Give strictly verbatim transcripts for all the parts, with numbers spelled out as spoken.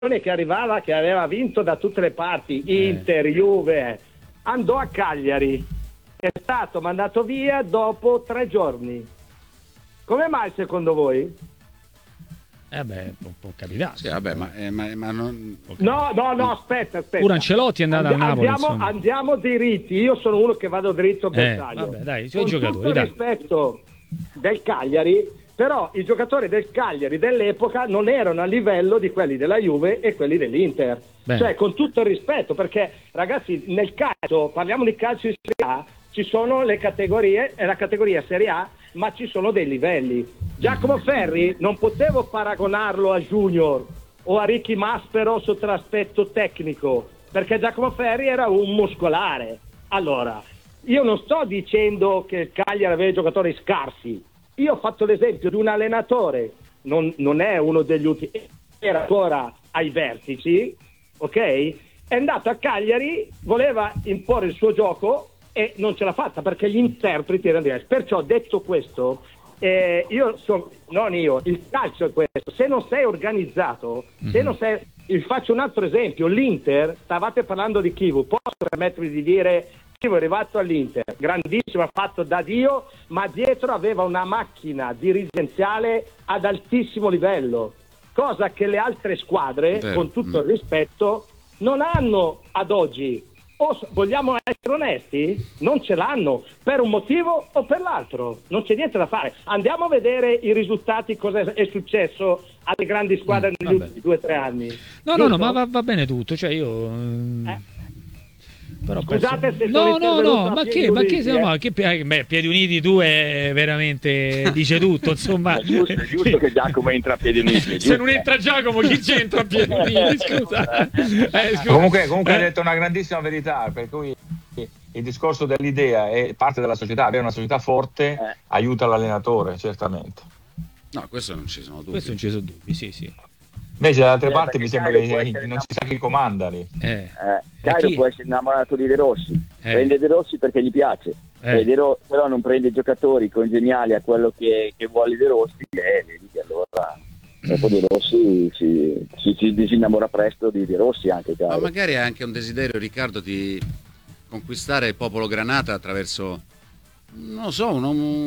che arrivava, che aveva vinto da tutte le parti, Inter, eh. Juve, andò a Cagliari, è stato mandato via dopo tre giorni. Come mai secondo voi? Eh beh, può, può capitare. Sì, vabbè, ma, eh, ma, ma non... No, no, no, aspetta, aspetta. Pure Ancelotti è andato Andi- a Napoli. Andiamo, andiamo diritti, io sono uno che vado dritto per Eh, taglio. vabbè, dai, Con giocatori, tutto il dai. rispetto del Cagliari, però i giocatori del Cagliari dell'epoca non erano a livello di quelli della Juve e quelli dell'Inter. Beh. Cioè, con tutto il rispetto, perché ragazzi, nel calcio, parliamo di calcio di Serie A, ci sono le categorie, è la categoria Serie A, ma ci sono dei livelli. Giacomo Ferri non potevo paragonarlo a Junior o a Ricky Maspero sotto l'aspetto tecnico, perché Giacomo Ferri era un muscolare. Allora, io non sto dicendo che il Cagliari aveva giocatori scarsi, io ho fatto l'esempio di un allenatore, non, non è uno degli ultimi, era ancora ai vertici, ok? È andato a Cagliari, voleva imporre il suo gioco e non ce l'ha fatta perché gli interpreti erano diversi. Perciò, detto questo, eh, io sono, non io, il calcio è questo: se non sei organizzato, mm-hmm. se non sei, vi faccio un altro esempio, l'Inter, stavate parlando di Chivu, posso permettermi di dire Chivu è arrivato all'Inter, grandissimo, fatto da Dio, ma dietro aveva una macchina dirigenziale ad altissimo livello, cosa che le altre squadre, Vero. con tutto il rispetto, non hanno ad oggi. O vogliamo essere onesti? Non ce l'hanno, per un motivo o per l'altro, non c'è niente da fare. Andiamo a vedere i risultati, cosa è successo alle grandi squadre negli Vabbè. ultimi due o tre anni. No, Giusto? no, no, ma va, va bene tutto, cioè io... Eh. Però Scusate penso... se No, sono no, no, intervenuto a ma piedi che, ma che, uniti, siamo, eh. ma che beh, Piedi Uniti tu è veramente dice tutto, insomma. È giusto, è giusto che Giacomo entra a piedi uniti. è Se giusto. non entra Giacomo, chi c'entra a Piedi Uniti? Scusa. Eh, scusa. Comunque, comunque Eh. hai detto una grandissima verità, per cui il discorso dell'idea è parte della società, avere una società forte Eh. aiuta l'allenatore, certamente. No, questo non ci sono dubbi. Questo non ci sono dubbi, sì, sì. Invece dall'altre Eh, parti perché mi sembra Cairo che può essere non si sa chi comanda lì. Eh. Eh, E Cairo chi- può essere innamorato di De Rossi, Eh. prende De Rossi perché gli piace, Eh. E De Ro- però non prende giocatori congeniali a quello che, che vuole De Rossi, e vedi che allora dopo De Rossi si, si, si disinnamora presto di De Rossi anche Ma Cairo. magari è anche un desiderio, Riccardo, di conquistare il popolo granata attraverso, non lo so, un,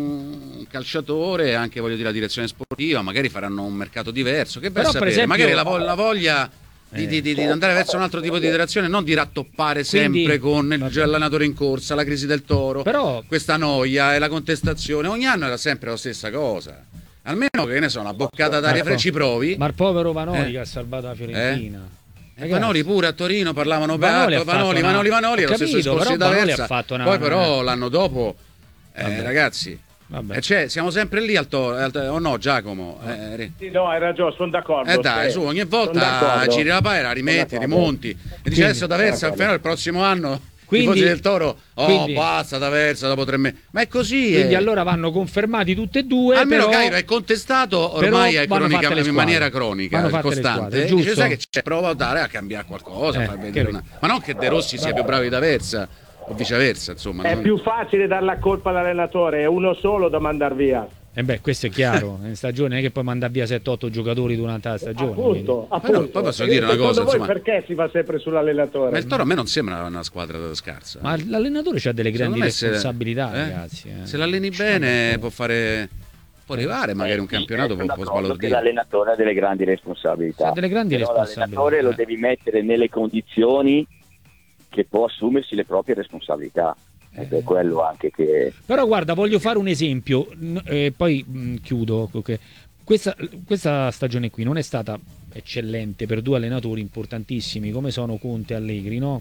un calciatore, anche voglio dire la direzione sportiva, magari faranno un mercato diverso, che Però, per per sapere, esempio- magari la, vo- la voglia di, Eh. di- di- di andare verso un altro tipo di direzione, non di rattoppare Quindi- sempre con il vabbè. allenatore in corsa, la crisi del Toro, Però- questa noia e la contestazione, ogni anno era sempre la stessa cosa. Almeno, che ne so, una boccata d'aria Ecco. fresca, ci provi. Ma il povero Vanoli Eh. che ha salvato la Fiorentina. Eh, Ragazzi, Vanoli pure a Torino parlavano Vanoli bene, ha fatto Vanoli, una- Vanoli, Vanoli, ho lo stesso capito, discorso di però Vanoli D'Aversa. ha fatto una- Poi però l'anno dopo, eh, Vabbè. ragazzi, Vabbè. eh, cioè, siamo sempre lì al Toro, al- o no Giacomo? Eh, ri- Sì, no, hai ragione, sono d'accordo. eh dai, sì. su, ogni Sono volta d'accordo. giri la paera, rimetti, Sono d'accordo. rimonti. E dice adesso D'Aversa, d'accordo. fino al prossimo anno, Quindi- i tifosi del Toro, oh quindi- basta D'Aversa dopo tre mesi. Ma è così. Quindi eh. allora vanno confermati tutte e due. Almeno però... Cairo è contestato però ormai è vanno cronica, fatte le in squadre. maniera cronica, Vanno fatte le costante. squadre, Dice, giusto? sai che c'è, prova a dare a cambiare qualcosa, Eh, far vedere che- una... ma non che De Rossi sia più bravo di D'Aversa o viceversa, insomma. È non- più facile dare la colpa all'allenatore, è uno solo da mandar via. Eh beh, questo è chiaro. In stagione non è che poi manda via sette otto giocatori durante la stagione. Appunto, Però, appunto. poi posso E dire una secondo cosa, voi insomma- perché si va sempre sull'allenatore? Ma il Toro a me non sembra una squadra scarsa. Ma l'allenatore ha delle grandi Secondo me se- responsabilità, eh? ragazzi. eh. Se l'alleni bene può fare, può arrivare magari un Sì, campionato, sono può, può d'accordo che sbalordire. l'allenatore ha delle grandi responsabilità. Ha delle grandi Però responsabilità. l'allenatore lo devi mettere nelle condizioni che può assumersi le proprie responsabilità. Ed è quello anche che... Però guarda, voglio fare un esempio, n- eh, poi mh, chiudo. ok. Questa, questa stagione qui non è stata eccellente per due allenatori importantissimi come sono Conte e Allegri, no?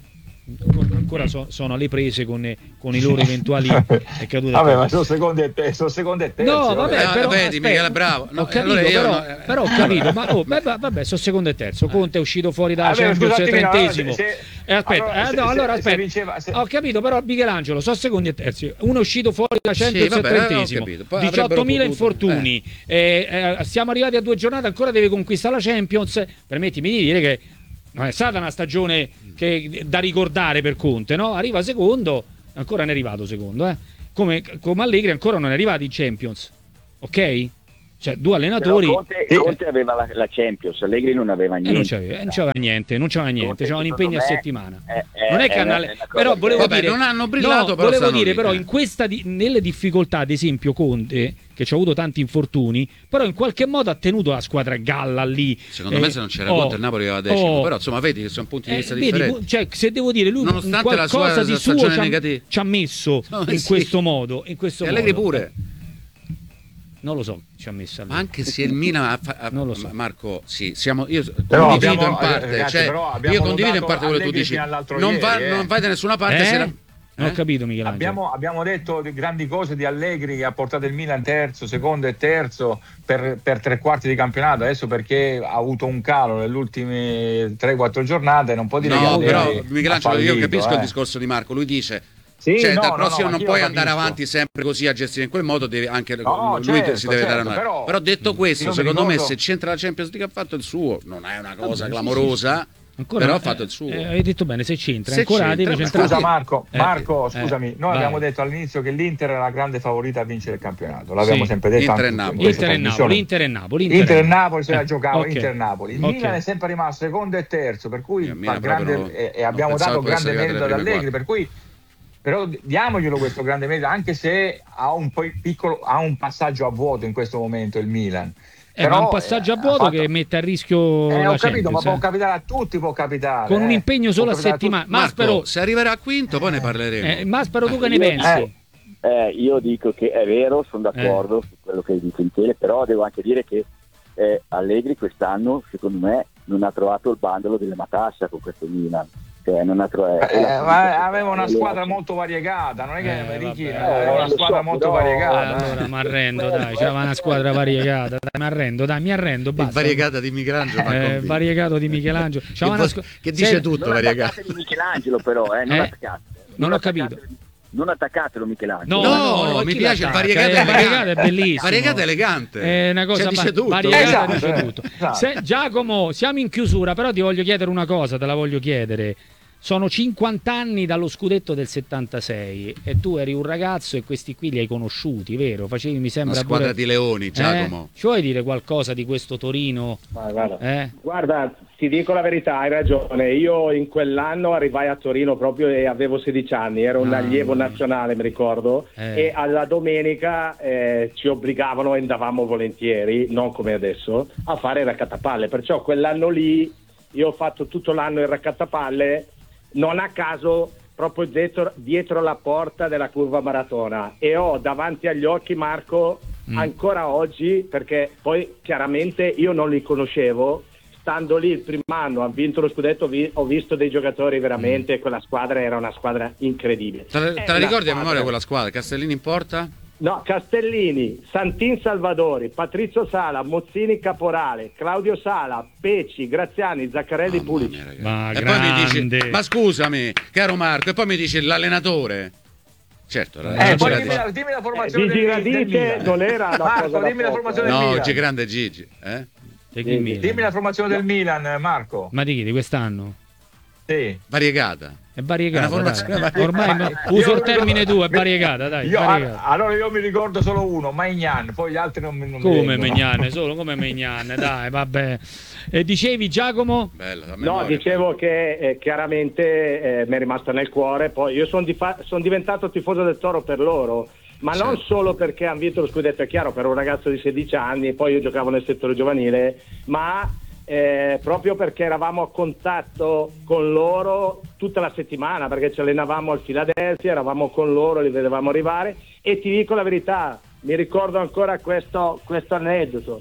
Ancora so- sono alle prese con, con i loro eventuali è caduta Vabbè, ma sono secondi e terzi, sono secondi e terzi. No, vabbè, Eh, però, vedi, aspetta, Michele, bravo. No, ho capito, allora io però, no, eh. però ho capito, ma oh, beh, beh, vabbè, sono secondo e terzo. Conte è uscito fuori dalla Vabbè, Champions scusatemi, no, trentesimo. allora, se- Eh, aspetta, allora, eh, se- no, se- allora se aspetta. vinceva- se- Ho capito, però Michelangelo, sono secondi e terzi. Uno è uscito fuori dalla Sì, Champions vabbè, trentesimo. ho capito. Poi diciottomila avrebbero potuto- infortuni. Eh, eh, siamo arrivati a due giornate, ancora deve conquistare la Champions. Permettimi di dire che non è stata una stagione che, da ricordare per Conte, no? Arriva secondo, ancora non è arrivato secondo, eh? Come, come Allegri ancora non è arrivato in Champions, ok? Cioè, due allenatori. Però Conte, eh, Conte aveva la, la Champions, Allegri non aveva niente. E non c'aveva, non c'aveva niente, non c'aveva niente, c'aveva un impegno a settimana. È, è, non è che hanno, però volevo Vabbè, dire, non hanno brillato, no, però volevo dire lì, però eh. in questa di, nelle difficoltà, ad esempio Conte, che ci ha avuto tanti infortuni, però in qualche modo ha tenuto la squadra galla lì. Secondo eh, me se non c'era oh, Conte il Napoli aveva decimo, oh, però insomma vedi che sono punti di vista eh, vedi, differenti. cioè, se devo dire, lui Nonostante la sua qualcosa di suo stagione ci ha, negativa. ci ha messo No, in sì. questo modo, in questo E Allegri modo. pure. Non lo so, ci ha messo. Ma anche se il Milan ha fa- ha- Non lo so. Marco, sì, siamo io Però condivido abbiamo- in parte, ragazzi, cioè, però abbiamo io condivido in lodato parte quello che tu Allegri dici. fino all'altro Non, ieri, va, eh. non vai da nessuna parte Eh? se la- Non ho eh? capito, Michelangelo. Abbiamo, abbiamo detto di grandi cose di Allegri che ha portato il Milan terzo, secondo e terzo per, per tre quarti di campionato. Adesso perché ha avuto un calo nelle ultime tre quattro giornate, non può dire No, che però ha Michelangelo, io fallito, capisco eh. il discorso di Marco, lui dice Sì, cioè, no, dal no, prossimo no, non anch'io puoi lo andare capisco. avanti sempre così a gestire in quel modo, devi anche No, lui certo, si deve certo, dare una però- però detto questo, io mi secondo me ricordo- se c'entra la Champions League ha fatto il suo, non è una cosa Vabbè, clamorosa, Ancora, però ha eh, fatto il suo. eh, hai detto bene, se c'entra Se ancora c'entra, deve ma centrare. Scusa Marco, Eh, Marco, eh, scusami, noi vai. abbiamo detto all'inizio che l'Inter era la grande favorita a vincere il campionato, l'abbiamo Sì. sempre detto Inter anche e in Napoli. questa Inter e trasmissione. Napoli, Inter e Napoli, Inter e Napoli. Napoli se la Eh, giocava ok. Inter e Napoli. Il Ok. Milan è sempre rimasto secondo e terzo, per cui Il Milan fa grande, proprio non- e, e non abbiamo pensavo dato potesse grande arrivare merito ad alle prime Allegri, per cui però diamoglielo questo grande merito, anche se ha un, po piccolo, ha un passaggio a vuoto in questo momento il Milan. Eh, Però, ma un passaggio a eh, vuoto ha fatto- che mette a rischio Eh, la ho capito, ma Champions, può eh. capitare a tutti, può capitare. Con un eh. impegno solo Può a capitare settimana. Marco, Maspero, se arriverà a quinto poi ne parleremo. eh, Maspero, tu che ne Io- pensi? eh, eh, io dico che è vero, sono d'accordo Eh. su quello che dice Michele, però devo anche dire che eh, Allegri quest'anno, secondo me, non ha trovato il bandolo delle Matassa con questo Milan. Cioè, non ha trovato, Eh, ma aveva una squadra molto variegata, non è che Eh, Ricky, vabbè. aveva Eh, una lo squadra so, molto però- Eh, variegata. eh. allora mi arrendo, dai, c'era una squadra variegata, dai, mi arrendo, dai, mi arrendo, Il basta. variegata di Michelangelo m'ha Eh, convinto. variegato di Michelangelo. C'era Che una vo- squ- che dice Sei- tutto non variegata. attaccate di Michelangelo però, eh, non Eh? attaccate. Non ho attaccate- capito. Non attaccatelo Michelangelo. No, No, no, mi chi piace il l'attacca? variegato, Eh, è variegato è elegante. bellissimo. Variegato è elegante. È una cosa Cioè, dice va- tutto. variegata Esatto, dice eh, tutto. esatto. Se- Giacomo, siamo in chiusura, però ti voglio chiedere una cosa, te la voglio chiedere. Sono cinquanta anni dallo scudetto del settantasei e tu eri un ragazzo e questi qui li hai conosciuti, vero? Facevi, mi Una sembra, squadra pure... di leoni, Giacomo. Eh? Ci vuoi dire qualcosa di questo Torino? Ma guarda, Eh? guarda, ti dico la verità, hai ragione. Io in quell'anno arrivai a Torino proprio e avevo sedici anni, ero un Ah, allievo mamma mia. nazionale, mi ricordo, Eh. e alla domenica eh, ci obbligavano e andavamo volentieri, non come adesso, a fare il raccattapalle. Perciò quell'anno lì io ho fatto tutto l'anno il raccattapalle, non a caso proprio dietro, dietro la porta della curva maratona, e ho davanti agli occhi, Marco, Mm. ancora oggi, perché poi chiaramente io non li conoscevo, stando lì il primo anno, hanno vinto lo scudetto, vi- ho visto dei giocatori veramente, quella squadra era una squadra incredibile. Te la, È te la una ricordi a squadra- memoria quella squadra? Castellini in porta? No, Castellini, Santin Salvadori, Patrizio Sala, Mozzini Caporale, Claudio Sala, Pecci, Graziani, Zaccarelli, Mamma Pulici. mia, ragazzi. Ma e poi mi dici, grande. ma scusami, caro Marco, e poi mi dici l'allenatore. Certo, Eh, l'allenatore poi era dimmi di- la, dimmi la formazione Gigi del, Radice del Milan. non era una Marco, cosa da dimmi la poco, formazione eh. del No, Milan. G grande Gigi, eh? Di chi Milan? Dimmi la formazione del Milan, Marco. Ma di chi? Di quest'anno? Sì. Variegata. È variegata, È una formazione dai. variegata. Ormai Ma- uso io il termine ricordo- tu, è variegata, dai, Io, variegata. a- allora io mi ricordo solo uno, Maignan, poi gli altri non, mi- non mi Come vengono. Megnan, solo come Megnan, dai, vabbè. E dicevi, Giacomo? Bella, a No, memoria. dicevo che eh, chiaramente eh, mi è rimasta nel cuore, poi io sono son diventato tifoso del Toro per loro, ma non Certo. solo perché hanno vinto lo scudetto, è chiaro, per un ragazzo di sedici anni, poi io giocavo nel settore giovanile, ma eh, proprio perché eravamo a contatto con loro tutta la settimana, perché ci allenavamo al Philadelphia, eravamo con loro, li vedevamo arrivare, e ti dico la verità, mi ricordo ancora questo, questo aneddoto.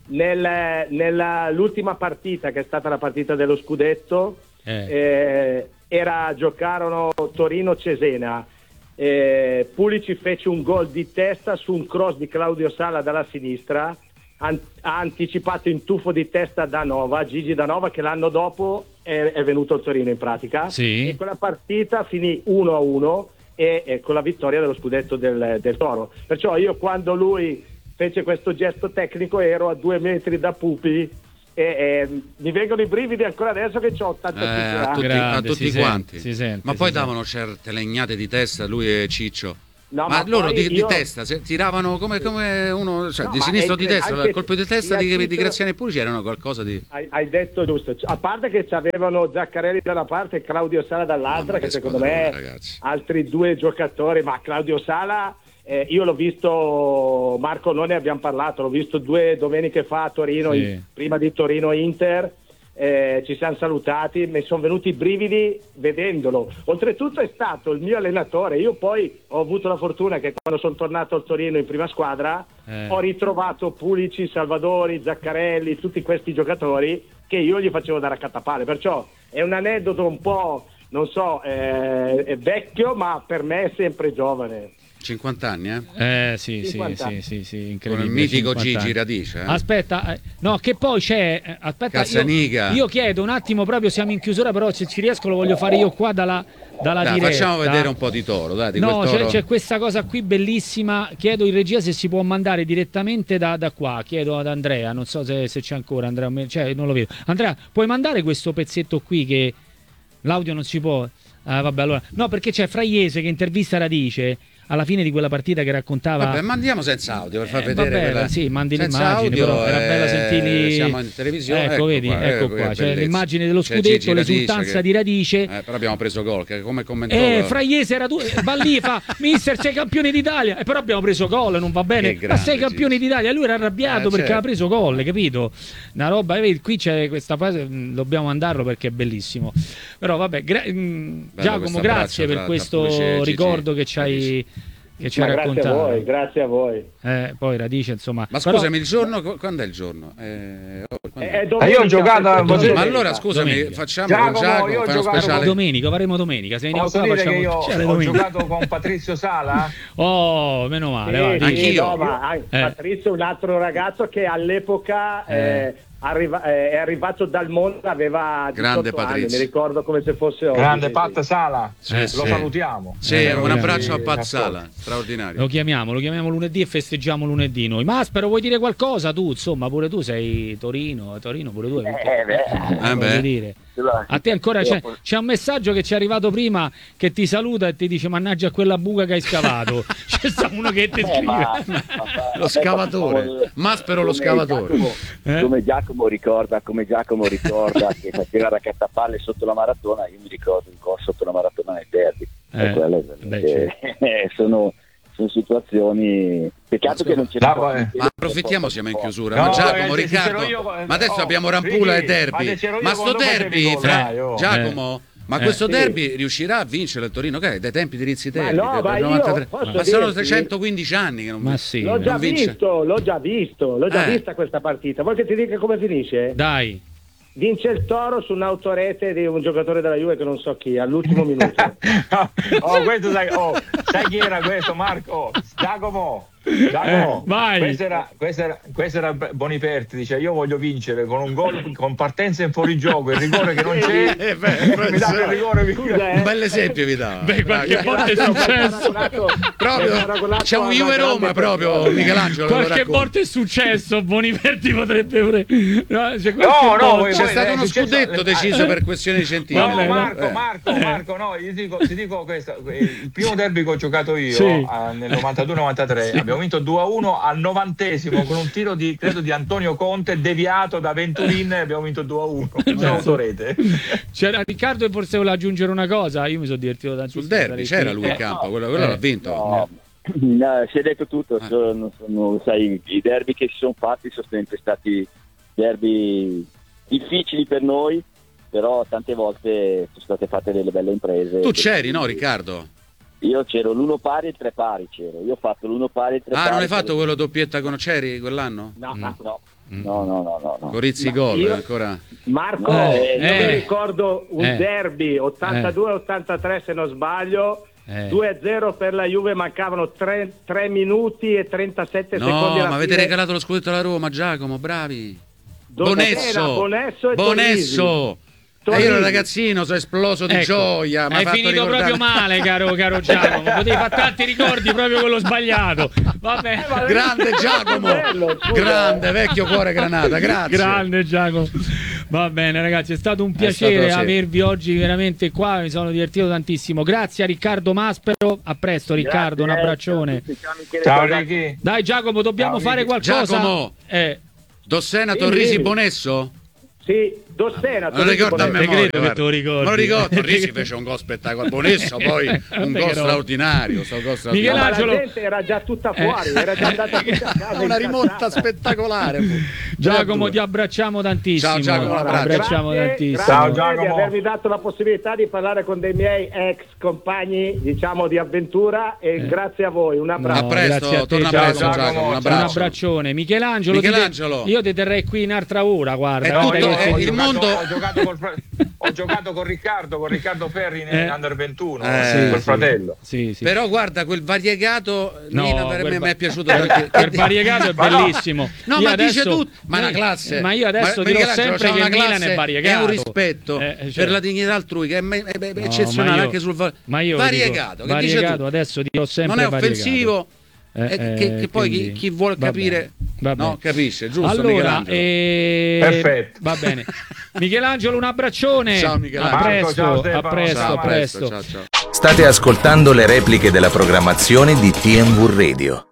Nel, nella, l'ultima partita, che è stata la partita dello scudetto, Eh. eh, era, giocarono Torino-Cesena. Eh, Pulici fece un gol di testa su un cross di Claudio Sala dalla sinistra, an- ha anticipato in tuffo di testa Danova, Gigi Danova, che l'anno dopo è, è venuto al Torino in pratica. Sì. E quella partita finì uno a uno e, e con la vittoria dello scudetto del, del Toro. Perciò io, quando lui fece questo gesto tecnico, ero a due metri da Pupi e, e mi vengono i brividi ancora adesso che ho Eh, ottantacinque a anni. tutti, Grande, a tutti si quanti. sente, si sente, Ma si poi sente. davano certe legnate di testa lui e Ciccio. No, ma, ma loro di, io... di testa se tiravano come, come uno, cioè no, di sinistro o di destra, il colpo di testa di, titolo... di Graziani e Pulici erano qualcosa di... Hai, hai detto giusto, a parte che avevano Zaccarelli da una parte e Claudio Sala dall'altra, che, che secondo me ragazzi. altri due giocatori, ma Claudio Sala eh, io l'ho visto, Marco, noi ne abbiamo parlato, l'ho visto due domeniche fa a Torino, sì. in, prima di Torino Inter. Eh, ci siamo salutati, mi sono venuti i brividi vedendolo. Oltretutto è stato il mio allenatore. Io poi ho avuto la fortuna che quando sono tornato al Torino in prima squadra eh. ho ritrovato Pulici, Salvadori, Zaccarelli, tutti questi giocatori che io gli facevo da raccattapale. Perciò è un aneddoto un po', non so, eh, è vecchio, ma per me è sempre giovane. cinquanta anni, eh? Eh sì, sì, sì, sì, sì, incredibile. Con il mitico Gigi anni. Radice. Eh? Aspetta, eh, no, che poi c'è. Eh, aspetta, Cazzaniga. Io, io chiedo un attimo, proprio siamo in chiusura, però se ci riesco lo voglio fare io qua dalla, dalla dai, diretta. Facciamo vedere un po' di toro, dai, di no, quel toro. C'è, c'è questa cosa qui bellissima. Chiedo in regia se si può mandare direttamente da, da qua. Chiedo ad Andrea, non so se, se c'è ancora Andrea, cioè non lo vedo. Andrea, puoi mandare questo pezzetto qui che l'audio non si può. Ah, vabbè, allora. No, perché c'è Fraiese che intervista Radice alla fine di quella partita che raccontava. Vabbè, mandiamo senza audio per far eh, vedere. Vabbè, quella... sì, mandi senza l'immagine, audio, però era eh, bella sentirli. Siamo in televisione. Ecco, ecco vedi, qua, ecco ecco qua, che c'è bellezza. l'immagine dello C'è scudetto, Gigi Radice l'esultanza che... di Radice. Eh, però abbiamo preso gol, che come commentò. Eh, Fraiese era tu, va lì, fa mister, sei campione d'Italia, e però abbiamo preso gol, non va bene. Grande, ma sei campione Gigi. d'Italia, lui era arrabbiato Eh, perché certo. aveva preso gol, capito? Una roba, vedi, qui c'è questa fase, mh, dobbiamo mandarlo perché è bellissimo. Però vabbè, gra- mh, Giacomo, grazie per tra, questo tra ricordo Gigi, che ci hai che ci Ma ha grazie raccontato. a voi, grazie a voi. Eh, poi Radice, insomma. Ma però- scusami, il giorno, quando è il giorno? Eh, oh, quando è? È domenica, io ho giocato a- domenica. Ma allora scusami, Domenica. facciamo Giacomo, con Giacomo, io ho fai uno giocato speciale. Domenica, faremo domenica. Se veniamo Posso qua dire facciamo che io un speciale ho domenica. giocato con Patrizio Sala? Oh, meno male. Sì, vai, sì, Anch'io. no, ma anche Eh. Patrizio è un altro ragazzo che all'epoca Eh. eh, arriva- eh, è arrivato dal mondo, aveva Grande diciotto anni, Patrizio. mi ricordo come se fosse oggi. Grande sì, Pat sì. Sala, Sì, lo sì. salutiamo. Sì, Eh, un abbraccio a sì, Pat sì. Sala, straordinario. Lo chiamiamo, lo chiamiamo lunedì e festeggiamo lunedì noi. Maspero, vuoi dire qualcosa tu? Insomma, pure tu sei Torino, Torino pure tu. hai vinto. Eh, beh. Eh, Voglio beh. dire. A te ancora c'è, c'è un messaggio che ci è arrivato prima che ti saluta e ti dice mannaggia a quella buca che hai scavato. C'è sta uno che ti Eh, scrive. ma- Lo scavatore. Maspero lo Come scavatore. Giacomo, Eh? come Giacomo ricorda, come Giacomo ricorda che faceva raccattapalle sotto la maratona, io mi ricordo il gol sotto la maratona nel derby. Eh, E quelle beh, veramente- sono, sono situazioni. Peccato che non ce No, ne eh. Ma approfittiamo, siamo in chiusura. No, ma Giacomo, ragazzi, Riccardo, se c'ero io- ma adesso oh, abbiamo Rampula Ricky, e Derby. ma se c'ero io Ma sto quando facevi derby, gol, fra- dai, oh. Giacomo, ma Eh. questo Sì. derby riuscirà a vincere il Torino? Che è dai tempi di Rizzitelli, Ma no, del ma io novantatré. posso Ma sono dirti- trecentoquindici anni che non Ma vince. sì. L'ho già non vince. visto, l'ho già visto, l'ho già Eh. vista questa partita. Vuoi che ti dica come finisce? Dai. Vince il Toro su un'autorete di un giocatore della Juve che non so chi, all'ultimo minuto. oh, questo sai, oh, sai chi era questo, Marco? Giacomo. Giacomo, Eh, vai. questo era, questo era, questo era Boniperti, dice io voglio vincere con un gol con partenza in fuorigioco, il rigore che non c'è, Eh, beh, mi dà il professore. rigore, mi Scusa, eh. Un bel esempio vi dà. Beh, qualche Dai, volta è L'ho successo. paragonato- l'ho proprio paragonato c'è un a una Juve Roma grande proprio persona. Michelangelo lo Qualche racconta. volta è successo, Boniperti potrebbe pure. No, c'è qualche No, no, volta- voi- C'è voi- stato è uno successo- scudetto eh, deciso eh, per questioni scientifiche. No, Vabbè, Marco, Eh. Marco, Eh. Marco, no, io ti dico, ti dico questo, il primo derby che ho giocato io Sì. eh, nel novantadue novantatré, Sì. abbiamo vinto due a uno al novantesimo con un tiro di, credo, di Antonio Conte deviato da Venturin e abbiamo vinto due a uno, con autorete. C'era Riccardo e forse voleva aggiungere una cosa. Io mi sono divertito tantissimo. Sul derby c'era lui in Eh, campo, quello, quello Eh. l'ha vinto. No, no, si è detto tutto, Ah. sono, sono- sai, i derby che si sono fatti sono sempre stati derby difficili per noi, però tante volte sono state fatte delle belle imprese. Tu c'eri, no, Riccardo? Io c'ero l'uno pari e tre pari, c'ero. Io ho fatto l'uno pari e tre Ah, pari. non hai fatto quello doppietta con c'eri quell'anno? No, Mm. no. No, Mm. no, no, no, no, no. Corizzi Ma gol io- ancora. Marco, No, eh, io eh. mi ricordo un Eh. derby ottantadue ottantatre se non sbaglio, Eh. due a zero per la Juve, mancavano tre minuti e trentasette secondi No, alla ma avete fine. regalato lo scudetto alla Roma, Giacomo, bravi. Donatella, Bonesso, Bonesso e Bonesso. E io ero ragazzino, sono esploso di Ecco, gioia. hai finito ricordare... proprio male, caro, caro Giacomo. Potevi fare tanti ricordi proprio quello sbagliato. Vabbè. Grande Giacomo, bello, grande vecchio cuore Granata, grazie. Grande Giacomo. Va bene ragazzi, è stato un piacere stato, sì. avervi oggi veramente qua, mi sono divertito tantissimo. Grazie a Riccardo Maspero, a presto Riccardo, grazie, un abbraccione. Ciao Ricky. Dai Giacomo, dobbiamo Ciao, fare qualcosa. Giacomo, eh. Dossena Torrisi sì. Bonesso? Sì, Dossena. Non ricordo a me, credo che te lo ricordi. Me lo ricordo, Torrisi fece un gol spettacolare, Bonesso poi un gol straordinario, Michelangelo la gente era già tutta fuori, eh. era già andata tutta a casa. Una rimonta spettacolare. Giacomo, ti abbracciamo tantissimo. Ciao Giacomo, ti abbracciamo grazie, tantissimo. Grazie Ciao Giacomo. di avermi dato la possibilità di parlare con dei miei ex compagni, diciamo, di avventura e eh. grazie a voi. Un abbraccio. No, a presto, a torna Ciao, presto Giacomo. Giacomo, un, un abbraccione. Michelangelo, Michelangelo. Ti io ti terrei qui un'altra ora, guarda. È tutto, guarda è ho, il giocato, mondo... ho, giocato col, ho giocato con Riccardo, con Riccardo Ferri in eh. Under ventuno, eh, sì, col sì. fratello. Sì, sì. Però guarda, quel variegato no, Nina per quel me va- mi è piaciuto perché quel variegato è bellissimo. No, io ma adesso, dice tutto, ma una classe. Ma io adesso ma, dirò Michelangelo, sempre che una il Milan è variegato. È un rispetto eh, cioè. per la dignità altrui che è, è, è no, eccezionale io, anche sul va- ma io variegato. Dico, che variegato dice adesso dirò sempre non è variegato. offensivo. Eh, eh, eh, che, che poi quindi, chi, chi vuole capire no, capisce, giusto? Allora, eh, perfetto. Va bene. Michelangelo, un abbraccione. Ciao Michelangelo. A presto, ciao, a presto, ciao, a presto. ciao, ciao. State ascoltando le repliche della programmazione di T M V Radio.